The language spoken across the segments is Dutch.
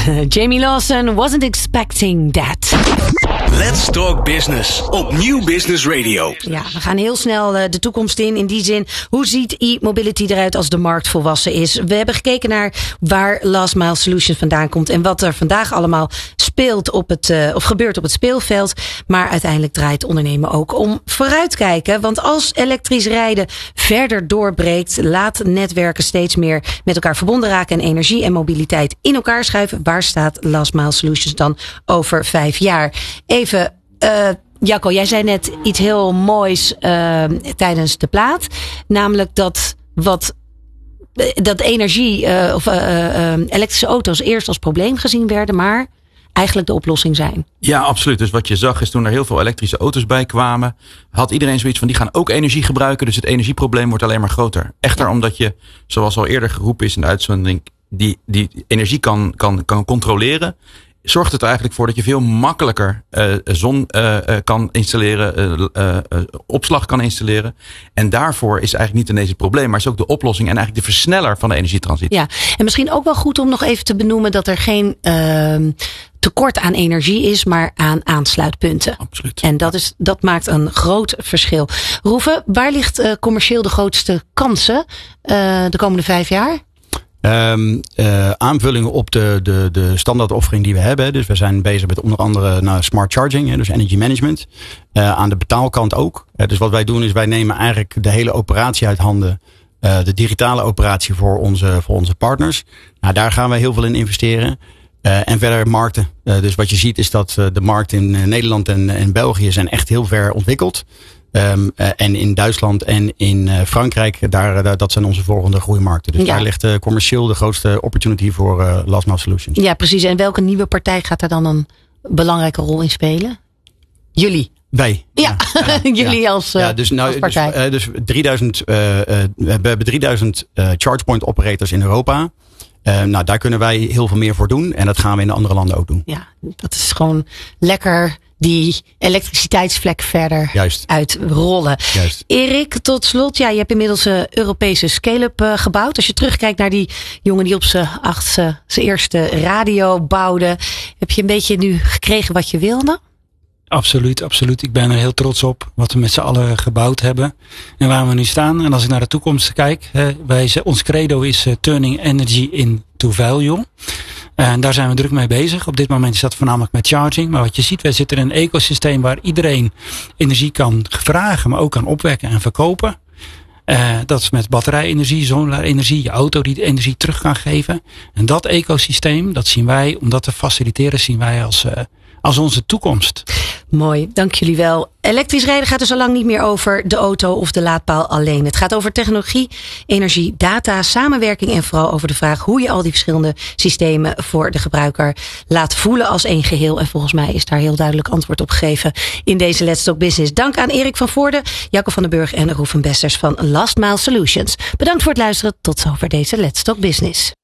Jamie Lawson, wasn't expecting that. Let's Talk Business op Nieuw Business Radio. Ja, we gaan heel snel de toekomst in die zin. Hoe ziet e-mobility eruit als de markt volwassen is? We hebben gekeken naar waar Last Mile Solutions vandaan komt en wat er vandaag allemaal speelt of gebeurt op het speelveld. Maar uiteindelijk draait ondernemen ook om vooruitkijken. Want als elektrisch rijden verder doorbreekt, laat netwerken steeds meer met elkaar verbonden raken en energie en mobiliteit in elkaar schuiven. Waar staat Last Mile Solutions dan over 5 jaar? Even, Jacco, jij zei net iets heel moois tijdens de plaat. Namelijk dat energie elektrische auto's eerst als probleem gezien werden, maar eigenlijk de oplossing zijn. Ja, absoluut. Dus wat je zag is toen er heel veel elektrische auto's bij kwamen, had iedereen zoiets van die gaan ook energie gebruiken. Dus het energieprobleem wordt alleen maar groter. Echter omdat je, zoals al eerder geroepen is in de uitzending, die energie kan controleren, zorgt het er eigenlijk voor dat je veel makkelijker zon kan installeren, opslag kan installeren. En daarvoor is eigenlijk niet ineens het probleem, maar is ook de oplossing en eigenlijk de versneller van de energietransitie. Ja, en misschien ook wel goed om nog even te benoemen dat er geen tekort aan energie is, maar aan aansluitpunten. Absoluut. En dat maakt een groot verschil. Roeven, waar ligt commercieel de grootste kansen de komende 5 jaar? Aanvullingen op de standaard offering die we hebben. Dus we zijn bezig met onder andere smart charging, dus energy management. Aan de betaalkant ook. Dus wat wij doen is wij nemen eigenlijk de hele operatie uit handen. De digitale operatie voor onze partners. Nou, daar gaan wij heel veel in investeren. En verder markten. Dus wat je ziet is dat de markt in Nederland en België zijn echt heel ver ontwikkeld. En in Duitsland en in Frankrijk, dat zijn onze volgende groeimarkten. Dus daar ligt commercieel de grootste opportunity voor Last Mile Solutions. Ja, precies. En welke nieuwe partij gaat daar dan een belangrijke rol in spelen? Jullie. Wij. Ja, jullie als partij. Dus 3000, we hebben 3000 ChargePoint operators in Europa. Daar kunnen wij heel veel meer voor doen. En dat gaan we in de andere landen ook doen. Ja, dat is gewoon lekker die elektriciteitsvlek verder uitrollen. Juist. Erik, tot slot. Ja, je hebt inmiddels een Europese scale-up gebouwd. Als je terugkijkt naar die jongen die op zijn eerste radio bouwde. Heb je een beetje nu gekregen wat je wilde? Absoluut, absoluut. Ik ben er heel trots op wat we met z'n allen gebouwd hebben. En waar we nu staan. En als ik naar de toekomst kijk. Ons credo is turning energy into value. En daar zijn we druk mee bezig. Op dit moment is dat voornamelijk met charging. Maar wat je ziet, wij zitten in een ecosysteem waar iedereen energie kan vragen. Maar ook kan opwekken en verkopen. Dat is met batterijenergie, zonne-energie, je auto die de energie terug kan geven. En dat ecosysteem, dat zien wij, om dat te faciliteren, zien wij als onze toekomst. Mooi, dank jullie wel. Elektrisch rijden gaat dus al lang niet meer over de auto of de laadpaal alleen. Het gaat over technologie, energie, data, samenwerking en vooral over de vraag hoe je al die verschillende systemen voor de gebruiker laat voelen als één geheel. En volgens mij is daar heel duidelijk antwoord op gegeven in deze Let's Talk Business. Dank aan Erik van Voorde, Jacco van den Burg en Roeven Besters van Last Mile Solutions. Bedankt voor het luisteren. Tot zover deze Let's Talk Business.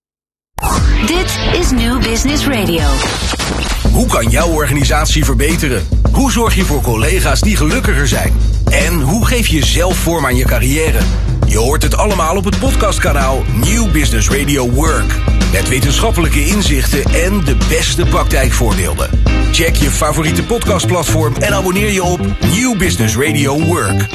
Dit is Nieuw Business Radio. Hoe kan jouw organisatie verbeteren? Hoe zorg je voor collega's die gelukkiger zijn? En hoe geef je zelf vorm aan je carrière? Je hoort het allemaal op het podcastkanaal Nieuw Business Radio Work. Met wetenschappelijke inzichten en de beste praktijkvoorbeelden. Check je favoriete podcastplatform en abonneer je op Nieuw Business Radio Work.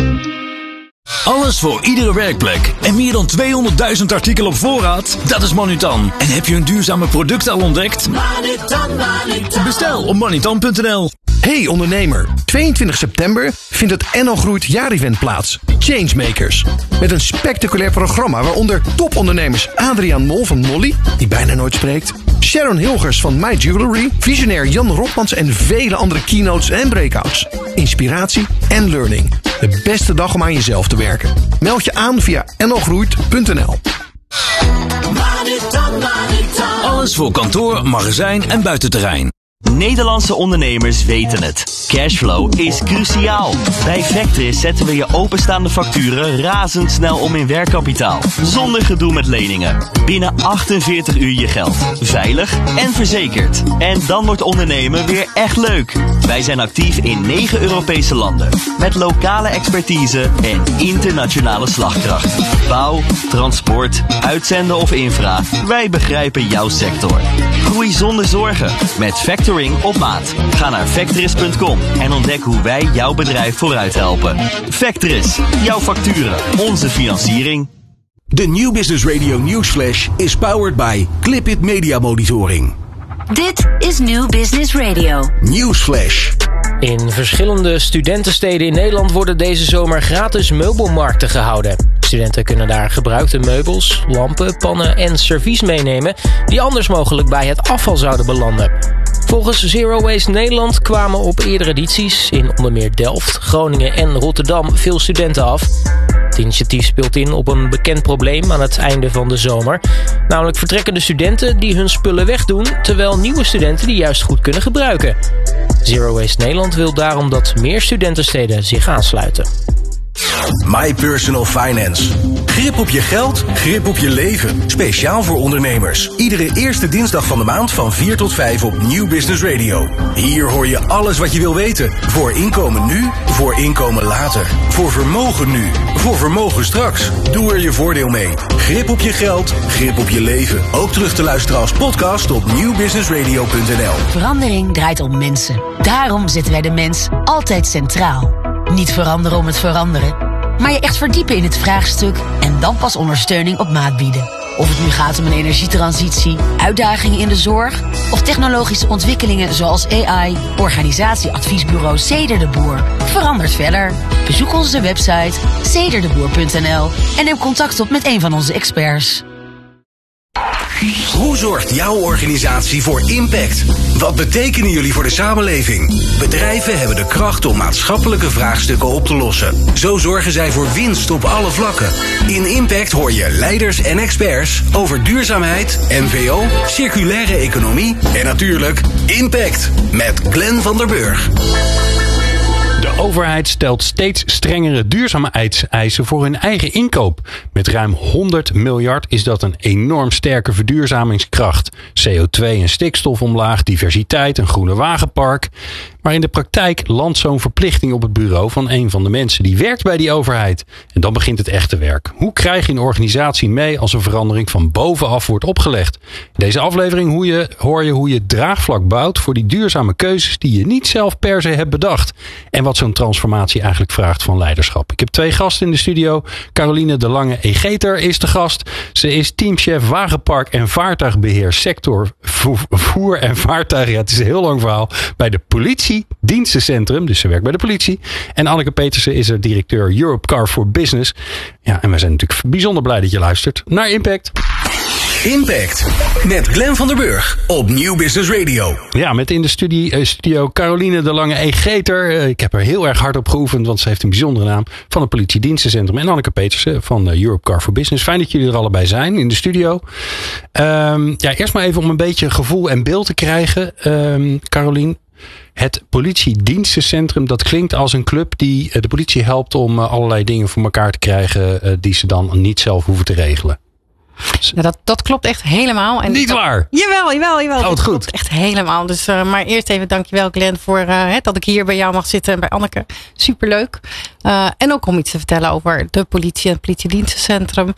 Alles voor iedere werkplek en meer dan 200.000 artikelen op voorraad? Dat is Manutan. En heb je een duurzame product al ontdekt? Manutan. Bestel op manutan.nl. Hey ondernemer, 22 september vindt het NL Groeit jaarevent plaats. Changemakers. Met een spectaculair programma waaronder topondernemers Adriaan Mol van Molly, die bijna nooit spreekt, Sharon Hilgers van My Jewelry, visionair Jan Rotmans en vele andere keynotes en breakouts. Inspiratie en learning. De beste dag om aan jezelf te werken. Meld je aan via nlgroeit.nl. Alles voor kantoor, magazijn en buitenterrein. Nederlandse ondernemers weten het. Cashflow is cruciaal. Bij Vectris zetten we je openstaande facturen razendsnel om in werkkapitaal. Zonder gedoe met leningen. Binnen 48 uur je geld. Veilig en verzekerd. En dan wordt ondernemen weer echt leuk. Wij zijn actief in 9 Europese landen. Met lokale expertise en internationale slagkracht. Bouw, transport, uitzenden of infra. Wij begrijpen jouw sector. Groei zonder zorgen met Factoring op maat. Ga naar Factoris.com en ontdek hoe wij jouw bedrijf vooruit helpen. Factoris, jouw facturen, onze financiering. De Nieuw Business Radio Newsflash is powered by Clipit Media Monitoring. Dit is New Business Radio. Newsflash. In verschillende studentensteden in Nederland worden deze zomer gratis meubelmarkten gehouden. Studenten kunnen daar gebruikte meubels, lampen, pannen en servies meenemen die anders mogelijk bij het afval zouden belanden. Volgens Zero Waste Nederland kwamen op eerdere edities in onder meer Delft, Groningen en Rotterdam veel studenten af. Het initiatief speelt in op een bekend probleem aan het einde van de zomer. Namelijk vertrekkende studenten die hun spullen wegdoen, terwijl nieuwe studenten die juist goed kunnen gebruiken. Zero Waste Nederland wil daarom dat meer studentensteden zich aansluiten. My Personal Finance. Grip op je geld, grip op je leven. Speciaal voor ondernemers. Iedere eerste dinsdag van de maand van 4 tot 5 op Nieuw Business Radio. Hier hoor je alles wat je wil weten. Voor inkomen nu, voor inkomen later. Voor vermogen nu, voor vermogen straks. Doe er je voordeel mee. Grip op je geld, grip op je leven. Ook terug te luisteren als podcast op nieuwbusinessradio.nl. Verandering draait om mensen. Daarom zetten wij de mens altijd centraal. Niet veranderen om het veranderen, maar je echt verdiepen in het vraagstuk en dan pas ondersteuning op maat bieden. Of het nu gaat om een energietransitie, uitdagingen in de zorg of technologische ontwikkelingen zoals AI, organisatieadviesbureau Ceder de Boer verandert verder. Bezoek onze website cederdeboer.nl en neem contact op met een van onze experts. Hoe zorgt jouw organisatie voor impact? Wat betekenen jullie voor de samenleving? Bedrijven hebben de kracht om maatschappelijke vraagstukken op te lossen. Zo zorgen zij voor winst op alle vlakken. In Impact hoor je leiders en experts over duurzaamheid, NVO, circulaire economie en natuurlijk Impact met Glenn van der Burg. De overheid stelt steeds strengere duurzaamheidseisen voor hun eigen inkoop. Met ruim 100 miljard is dat een enorm sterke verduurzamingskracht. CO2 en stikstof omlaag, diversiteit, een groene wagenpark. Maar in de praktijk landt zo'n verplichting op het bureau van een van de mensen die werkt bij die overheid. En dan begint het echte werk. Hoe krijg je een organisatie mee als een verandering van bovenaf wordt opgelegd? In deze aflevering hoor je hoe je draagvlak bouwt voor die duurzame keuzes die je niet zelf per se hebt bedacht. En wat zo'n transformatie eigenlijk vraagt van leiderschap. Ik heb 2 gasten in de studio. Caroline de Lange-Egeter is de gast. Ze is teamchef wagenpark en vaartuigbeheer sector voer en vaartuigen. Ja, het is een heel lang verhaal. Bij de politiedienstencentrum, dus ze werkt bij de politie. En Anneke Petersen is er directeur Europe Car for Business. Ja, en wij zijn natuurlijk bijzonder blij dat je luistert naar Impact. Impact met Glenn van der Burg op Nieuw Business Radio. Ja, met in de studio Caroline de Lange-Egeter. Ik heb er heel erg hard op geoefend, want ze heeft een bijzondere naam. Van het politiedienstencentrum. En Anneke Petersen van Europe Car for Business. Fijn dat jullie er allebei zijn in de studio. Eerst maar even om een beetje gevoel en beeld te krijgen. Caroline, het politiedienstencentrum, dat klinkt als een club die de politie helpt om allerlei dingen voor elkaar te krijgen die ze dan niet zelf hoeven te regelen. Ja, dat klopt echt helemaal. En niet waar? Jawel. Oh, dat goed. Klopt echt helemaal. Dus, maar eerst even dankjewel Glenn voor dat ik hier bij jou mag zitten en bij Anneke. Superleuk. En ook om iets te vertellen over de politie en het politiedienstencentrum.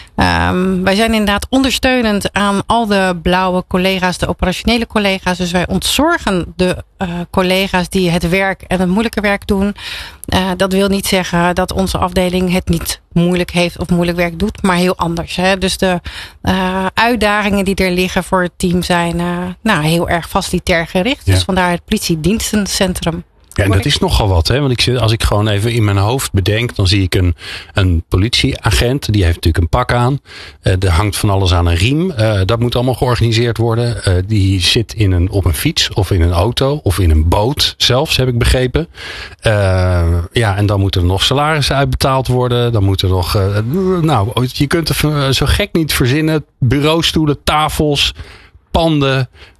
Wij zijn inderdaad ondersteunend aan al de blauwe collega's, de operationele collega's. Dus wij ontzorgen de collega's die het werk en het moeilijke werk doen. Dat wil niet zeggen dat onze afdeling het niet moeilijk heeft of moeilijk werk doet, maar heel anders. Hè? Dus de uitdagingen die er liggen voor het team zijn heel erg facilitair gericht. Ja. Dus vandaar het politiedienstencentrum. Ja, en dat is nogal wat, hè? Want als ik gewoon even in mijn hoofd bedenk, dan zie ik een politieagent. Die heeft natuurlijk een pak aan. Er hangt van alles aan een riem. Dat moet allemaal georganiseerd worden. Die zit op een fiets of in een auto of in een boot zelfs, heb ik begrepen. En dan moeten er nog salarissen uitbetaald worden. Dan moet er nog... je kunt er zo gek niet verzinnen. Bureaustoelen, tafels, panden,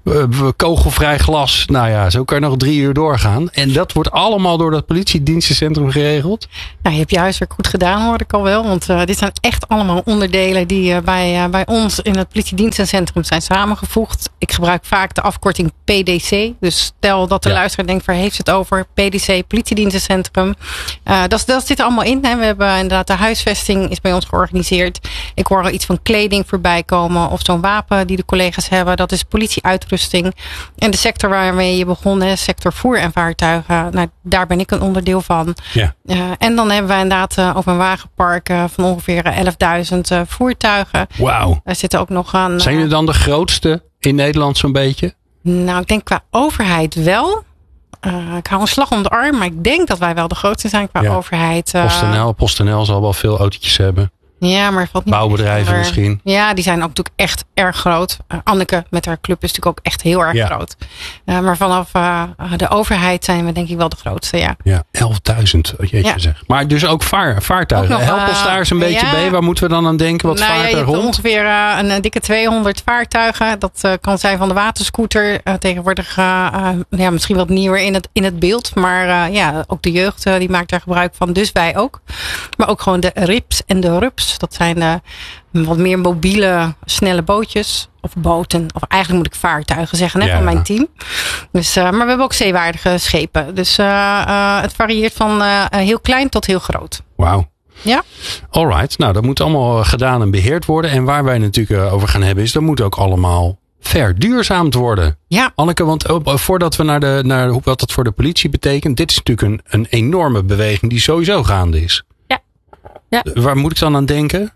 kogelvrij glas. Nou ja, zo kan je nog 3 uur doorgaan. En dat wordt allemaal door dat politiedienstencentrum geregeld? Nou, je hebt je huiswerk goed gedaan, hoor ik al wel. Want dit zijn echt allemaal onderdelen die bij ons in het politiedienstencentrum zijn samengevoegd. Ik gebruik vaak de afkorting PDC. Dus stel dat de luisteraar denkt, waar heeft het over? PDC, politiedienstencentrum. Dat zit er allemaal in. Hè. We hebben inderdaad de huisvesting is bij ons georganiseerd. Ik hoor al iets van kleding voorbij komen. Of zo'n wapen die de collega's hebben. Dat is politieuitrusting. En de sector waarmee je begon, hè, sector voer en vaartuigen. Nou, daar ben ik een onderdeel van. Ja. En dan hebben wij inderdaad over een wagenpark van ongeveer 11.000 voertuigen. Wauw. Daar zitten ook nog aan. Zijn jullie dan de grootste in Nederland zo'n beetje? Nou, ik denk qua overheid wel. Ik hou een slag om de arm, maar ik denk dat wij wel de grootste zijn qua overheid. PostNL zal wel veel autootjes hebben. Ja, maar valt niet. Bouwbedrijven misschien. Ja, die zijn ook natuurlijk echt erg groot. Anneke met haar club is natuurlijk ook echt heel erg groot. Maar vanaf de overheid zijn we denk ik wel de grootste, ja. Ja, 11.000, jeetje zeg. Maar dus ook vaartuigen. Help ons daar eens een beetje bij. Waar moeten we dan aan denken? Wat vaart er rond? Ongeveer een dikke 200 vaartuigen. Dat kan zijn van de waterscooter. Tegenwoordig misschien wat nieuwer in het beeld. Maar ook de jeugd die maakt daar gebruik van. Dus wij ook. Maar ook gewoon de RIPS en de RUPS. Dat zijn wat meer mobiele, snelle bootjes. Of boten. Of eigenlijk moet ik vaartuigen zeggen van mijn team. Dus, maar we hebben ook zeewaardige schepen. Dus het varieert van heel klein tot heel groot. Wauw. Ja. Alright. Nou, dat moet allemaal gedaan en beheerd worden. En waar wij natuurlijk over gaan hebben is, dat moet ook allemaal verduurzaamd worden. Ja. Anneke, want voordat we naar wat dat voor de politie betekent. Dit is natuurlijk een enorme beweging die sowieso gaande is. Ja. Waar moet ik dan aan denken?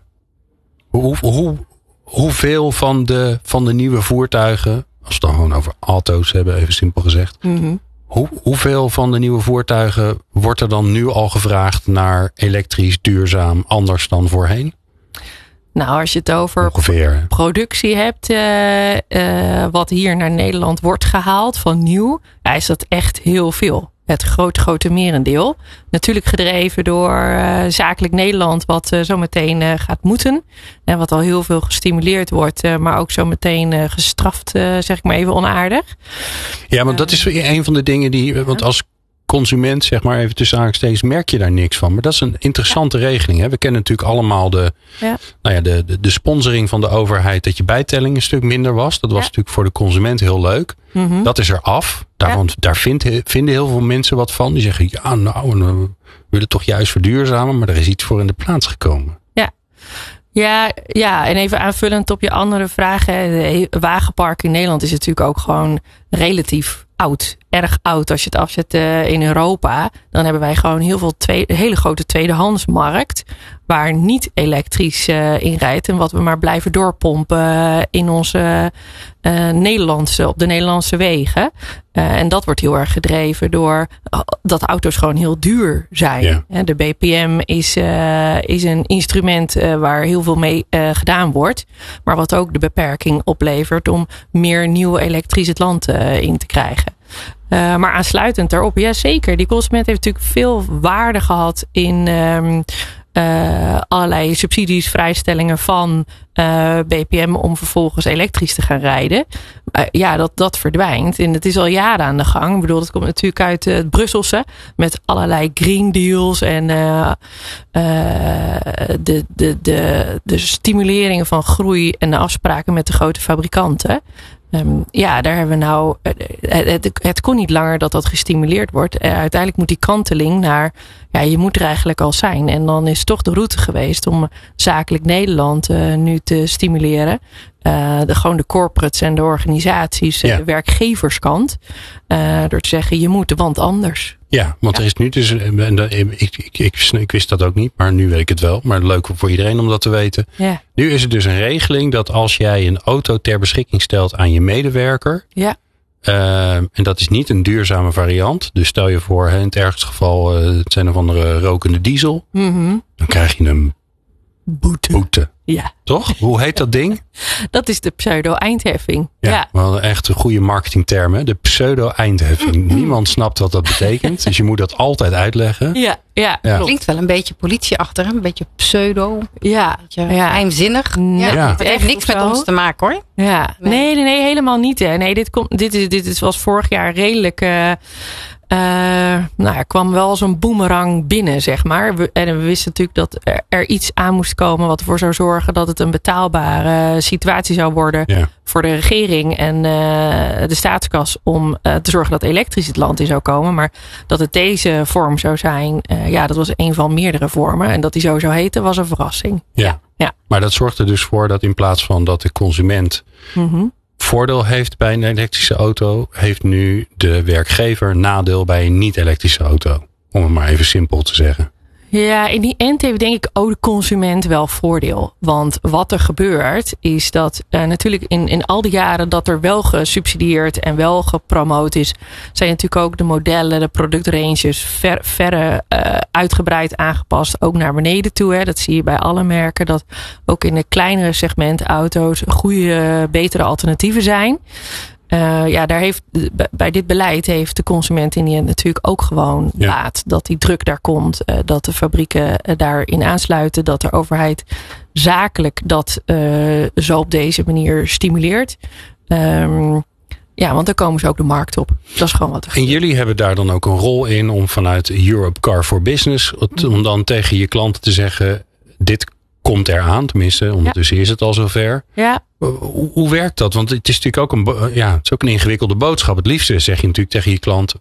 Hoeveel van de nieuwe voertuigen, als we het dan gewoon over auto's hebben, even simpel gezegd. Mm-hmm. Hoeveel van de nieuwe voertuigen wordt er dan nu al gevraagd naar elektrisch, duurzaam, anders dan voorheen? Nou, als je het over ongeveer productie hebt, wat hier naar Nederland wordt gehaald van nieuw, is dat echt heel veel. Het grote merendeel. Natuurlijk gedreven door Zakelijk Nederland, wat zo meteen gaat moeten. En wat al heel veel gestimuleerd wordt, maar ook zo meteen gestraft, zeg ik maar even onaardig. Ja, want dat is een van de dingen die, want als consument, zeg maar even tussen aanstekens, merk je daar niks van. Maar dat is een interessante regeling. Hè? We kennen natuurlijk allemaal de sponsoring van de overheid, dat je bijtelling een stuk minder was. Dat was natuurlijk voor de consument heel leuk. Mm-hmm. Dat is er af. Daar vinden heel veel mensen wat van. Die zeggen, we willen toch juist verduurzamen, maar er is iets voor in de plaats gekomen. Ja, en even aanvullend op je andere vraag. De wagenpark in Nederland is natuurlijk ook gewoon relatief oud. Erg oud. Als je het afzet in Europa, dan hebben wij gewoon heel veel hele grote tweedehandsmarkt. Waar niet elektrisch in rijdt. En wat we maar blijven doorpompen in onze op de Nederlandse wegen. En dat wordt heel erg gedreven door dat auto's gewoon heel duur zijn. Ja. De BPM is een instrument waar heel veel mee gedaan wordt. Maar wat ook de beperking oplevert om meer nieuw elektrisch het land in te krijgen. Maar aansluitend daarop, ja zeker. Die consument heeft natuurlijk veel waarde gehad in allerlei subsidies, vrijstellingen van BPM om vervolgens elektrisch te gaan rijden. Dat verdwijnt. En het is al jaren aan de gang. Ik bedoel, dat komt natuurlijk uit het Brusselse met allerlei green deals en de stimuleringen van groei en de afspraken met de grote fabrikanten. Daar hebben we nou. Het kon niet langer dat gestimuleerd wordt. Uiteindelijk moet die kanteling naar. Je moet er eigenlijk al zijn. En dan is toch de route geweest om Zakelijk Nederland nu te stimuleren. Gewoon de corporates en de organisaties, de werkgeverskant. Door te zeggen, je moet, want anders. Ja, want er is nu dus, ik wist dat ook niet, maar nu weet ik het wel. Maar leuk voor iedereen om dat te weten. Ja. Nu is er dus een regeling dat als jij een auto ter beschikking stelt aan je medewerker. Ja. En dat is niet een duurzame variant. Dus stel je voor, in het ergste geval, het zijn of andere rokende diesel. Mm-hmm. Dan krijg je hem Boete. Ja. Toch? Hoe heet dat ding? Dat is de pseudo-eindheffing. Ja, wel echt een goede marketingterm, hè? De pseudo-eindheffing. Niemand snapt wat dat betekent, dus je moet dat altijd uitleggen. Ja. Klinkt wel een beetje politieachtig, een beetje pseudo. Ja. Een beetje geheimzinnig. Het heeft niks met ons te maken, hoor. Ja. Nee, helemaal niet. Hè. Nee, dit was vorig jaar redelijk... kwam wel als een boemerang binnen, zeg maar. We wisten natuurlijk dat er iets aan moest komen wat ervoor zou zorgen dat het een betaalbare situatie zou worden voor de regering en de staatskas om te zorgen dat elektrisch het land in zou komen. Maar dat het deze vorm zou zijn, dat was een van meerdere vormen. En dat die zo zou heten, was een verrassing. Ja. Maar dat zorgt er dus voor dat in plaats van dat de consument voordeel heeft bij een elektrische auto, heeft nu de werkgever nadeel bij een niet-elektrische auto. Om het maar even simpel te zeggen. Ja, in die end heeft denk ik ook de consument wel voordeel. Want wat er gebeurt is dat natuurlijk in al die jaren dat er wel gesubsidieerd en wel gepromoot is, zijn natuurlijk ook de modellen, de productranges verre uitgebreid aangepast. Ook naar beneden toe. Hè. Dat zie je bij alle merken. Dat ook in de kleinere segment auto's goede, betere alternatieven zijn. Bij dit beleid heeft de consument in die end natuurlijk ook gewoon baat. Dat die druk daar komt. Dat de fabrieken daarin aansluiten. Dat de overheid zakelijk dat zo op deze manier stimuleert. Want dan komen ze ook de markt op. Dat is gewoon wat er gebeurt. En jullie hebben daar dan ook een rol in om vanuit Europe Car for Business, om dan tegen je klanten te zeggen, dit komt eraan. Tenminste, ondertussen is het al zover. Ja. Hoe werkt dat? Want het is natuurlijk ook een ingewikkelde boodschap. Het liefste zeg je natuurlijk tegen je klant,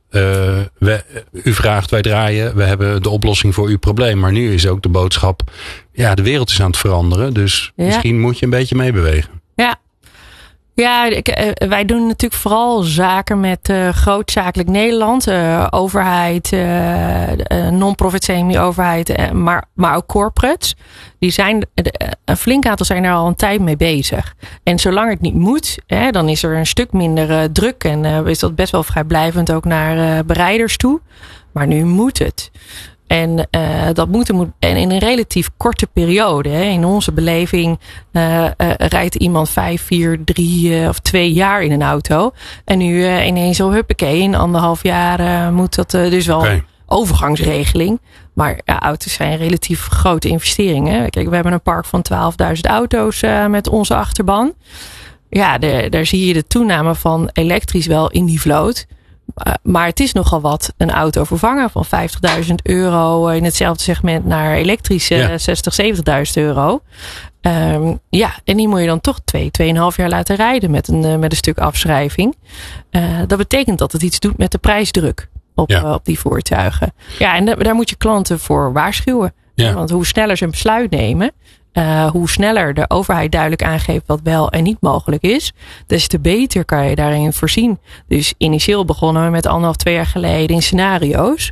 u vraagt, wij draaien, we hebben de oplossing voor uw probleem. Maar nu is ook de boodschap, de wereld is aan het veranderen. Dus misschien moet je een beetje meebewegen. Ja, wij doen natuurlijk vooral zaken met grootzakelijk Nederland. Overheid, non-profit semi-overheid, maar ook corporates. Die zijn, een flink aantal zijn er al een tijd mee bezig. En zolang het niet moet, dan is er een stuk minder druk. En is dat best wel vrijblijvend ook naar bereiders toe. Maar nu moet het. En dat moet en in een relatief korte periode. Hè. In onze beleving rijdt iemand 5, 4, 3 of 2 jaar in een auto. En nu ineens zo huppakee, in 1,5 jaar moet dat dus wel een overgangsregeling. Maar auto's zijn relatief grote investeringen. Kijk, we hebben een park van 12.000 auto's met onze achterban. Ja, daar zie je de toename van elektrisch wel in die vloot. Maar het is nogal wat een auto vervangen van €50.000 in hetzelfde segment naar elektrische 60.000, €70.000. En die moet je dan toch 2,5 jaar laten rijden met een stuk afschrijving. Dat betekent dat het iets doet met de prijsdruk op die voertuigen. Ja, en daar moet je klanten voor waarschuwen. Ja. Want hoe sneller ze een besluit nemen, hoe sneller de overheid duidelijk aangeeft wat wel en niet mogelijk is, des te beter kan je daarin voorzien. Dus initieel begonnen we met 1,5-2 jaar geleden in scenario's.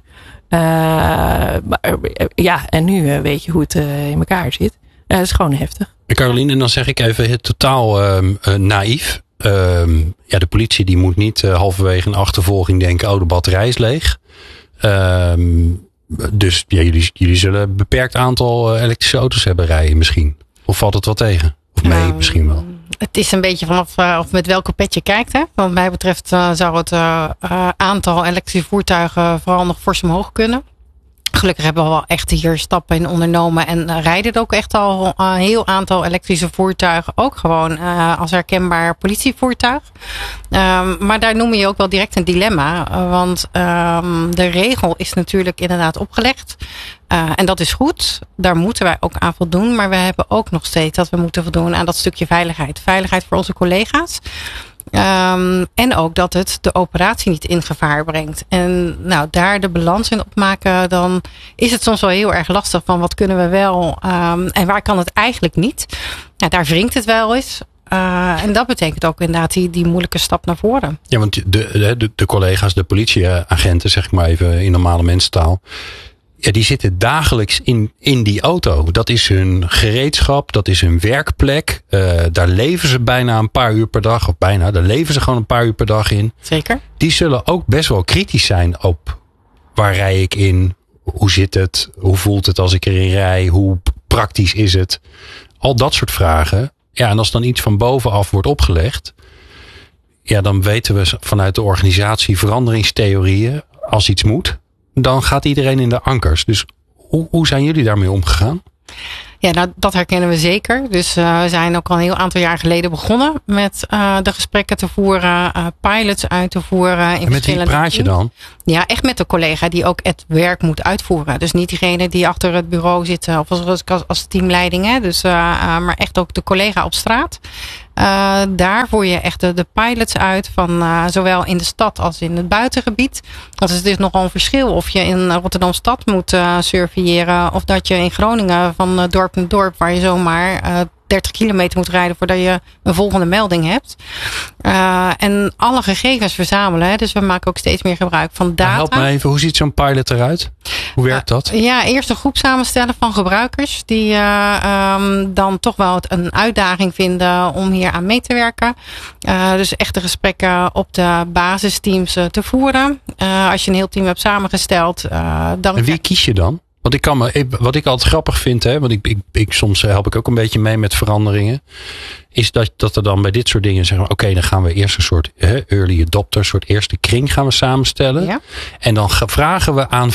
En nu weet je hoe het in elkaar zit. Dat is gewoon heftig. Caroline, en dan zeg ik even totaal naïef. De politie die moet niet halverwege een achtervolging denken, de batterij is leeg. Dus jullie zullen een beperkt aantal elektrische auto's hebben rijden misschien. Of valt het wel tegen? Of mee misschien wel? Het is een beetje vanaf of met welke pet je kijkt. Hè? Wat mij betreft zou het aantal elektrische voertuigen vooral nog fors omhoog kunnen. Gelukkig hebben we wel echt hier stappen in ondernomen. En rijden er ook echt al een heel aantal elektrische voertuigen. Ook gewoon als herkenbaar politievoertuig. Maar daar noem je ook wel direct een dilemma. Want de regel is natuurlijk inderdaad opgelegd. En dat is goed. Daar moeten wij ook aan voldoen. Maar we hebben ook nog steeds dat we moeten voldoen aan dat stukje veiligheid. Veiligheid voor onze collega's. En ook dat het de operatie niet in gevaar brengt. En daar de balans in opmaken, dan is het soms wel heel erg lastig van wat kunnen we wel en waar kan het eigenlijk niet. Daar wringt het wel eens. En dat betekent ook inderdaad die moeilijke stap naar voren. Ja, want de collega's, de politieagenten, zeg ik maar even in normale mensentaal. Ja, die zitten dagelijks in die auto. Dat is hun gereedschap, dat is hun werkplek. Daar leven ze bijna een paar uur per dag. Of bijna, daar leven ze gewoon een paar uur per dag in. Zeker. Die zullen ook best wel kritisch zijn op waar rij ik in? Hoe zit het? Hoe voelt het als ik erin rij? Hoe praktisch is het? Al dat soort vragen. Ja, en als dan iets van bovenaf wordt opgelegd. Ja, dan weten we vanuit de organisatie veranderingstheorieën. Als iets moet, dan gaat iedereen in de ankers. Dus hoe zijn jullie daarmee omgegaan? Ja, nou, dat herkennen we zeker. Dus we zijn ook al een heel aantal jaar geleden begonnen met de gesprekken te voeren, pilots uit te voeren. En met wie praat je dan? Ja, echt met de collega die ook het werk moet uitvoeren. Dus niet diegene die achter het bureau zit of als teamleiding. Hè. Dus, maar echt ook de collega op straat. Daar voer je echt de pilots uit van zowel in de stad als in het buitengebied. Dat is dus nogal een verschil of je in Rotterdam stad moet surveilleren of dat je in Groningen van dorp naar dorp waar je zomaar 30 kilometer moet rijden voordat je een volgende melding hebt. En alle gegevens verzamelen. Hè. Dus we maken ook steeds meer gebruik van data. Help me even, hoe ziet zo'n pilot eruit? Hoe werkt dat? Ja, eerst een groep samenstellen van gebruikers. Die dan toch wel een uitdaging vinden om hier aan mee te werken. Dus echte gesprekken op de basisteams te voeren. Als je een heel team hebt samengesteld. Dan en wie kies je dan? Want wat ik altijd grappig vind, hè, want soms help ik ook een beetje mee met veranderingen, is dat er dan bij dit soort dingen zeggen, oké, dan gaan we eerst een soort early adopter, een soort eerste kring gaan we samenstellen. Ja. En dan vragen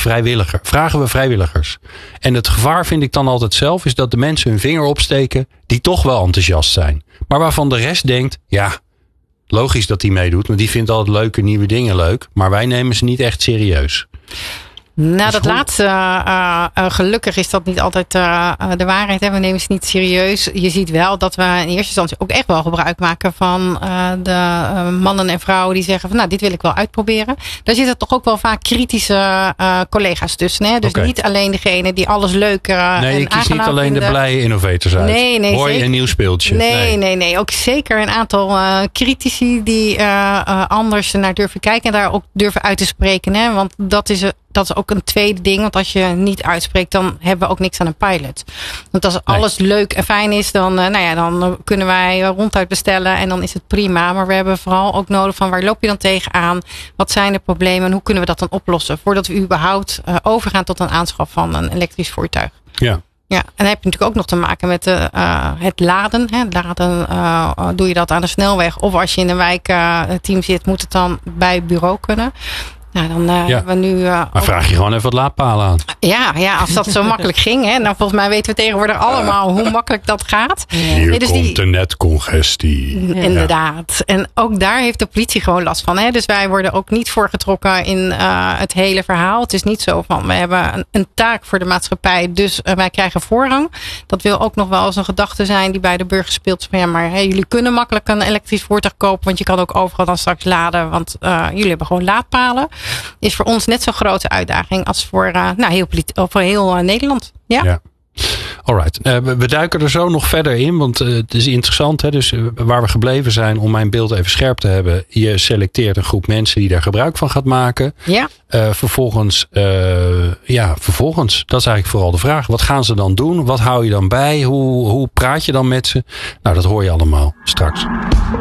we vrijwilligers. En het gevaar vind ik dan altijd zelf, is dat de mensen hun vinger opsteken die toch wel enthousiast zijn. Maar waarvan de rest denkt, ja, logisch dat die meedoet, want die vindt altijd leuke nieuwe dingen leuk, maar wij nemen ze niet echt serieus. Nou, dat laatste, gelukkig is dat niet altijd de waarheid. Hè? We nemen ze niet serieus. Je ziet wel dat we in eerste instantie ook echt wel gebruik maken van de mannen en vrouwen die zeggen van nou, dit wil ik wel uitproberen. Daar zitten toch ook wel vaak kritische collega's tussen. Hè? Dus niet alleen degene die alles leuk en aangenaam Nee, je kiest niet alleen vinden. de blije innovators uit. Nee, Mooi een nieuw speeltje. Nee. Ook zeker een aantal critici die anders naar durven kijken en daar ook durven uit te spreken. Hè? Want dat is ook een tweede ding. Want als je niet uitspreekt, dan hebben we ook niks aan een pilot. Want als alles leuk en fijn is, dan kunnen wij ronduit bestellen. En dan is het prima. Maar we hebben vooral ook nodig van waar loop je dan tegenaan? Wat zijn de problemen? En hoe kunnen we dat dan oplossen? Voordat we überhaupt overgaan tot een aanschaf van een elektrisch voertuig. Ja. Ja, en dan heb je natuurlijk ook nog te maken met het laden. Hè. Laden doe je dat aan de snelweg. Of als je in een wijkteam zit, moet het dan bij het bureau kunnen. Nou, dan hebben we nu. Maar vraag je gewoon even wat laadpalen aan. Ja, als dat zo makkelijk ging. Hè, nou, volgens mij weten we tegenwoordig allemaal hoe makkelijk dat gaat. Hier dus komt de netcongestie. Inderdaad. En ook daar heeft de politie gewoon last van. Hè? Dus wij worden ook niet voorgetrokken in het hele verhaal. Het is niet zo van we hebben een taak voor de maatschappij. Dus wij krijgen voorrang. Dat wil ook nog wel eens een gedachte zijn die bij de burger speelt. Van, ja, maar jullie kunnen makkelijk een elektrisch voertuig kopen. Want je kan ook overal dan straks laden. Want jullie hebben gewoon laadpalen. Is voor ons net zo'n grote uitdaging als voor heel Nederland. Ja. Alright. We duiken er zo nog verder in, want het is interessant. Hè? Dus waar we gebleven zijn, om mijn beeld even scherp te hebben. Je selecteert een groep mensen die daar gebruik van gaat maken. Ja. Vervolgens, dat is eigenlijk vooral de vraag. Wat gaan ze dan doen? Wat hou je dan bij? Hoe praat je dan met ze? Nou, dat hoor je allemaal straks.